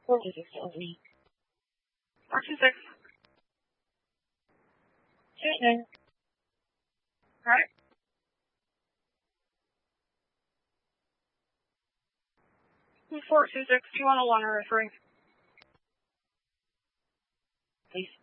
426 only. 426. 289. Alright. 426 2101 are referring. Please.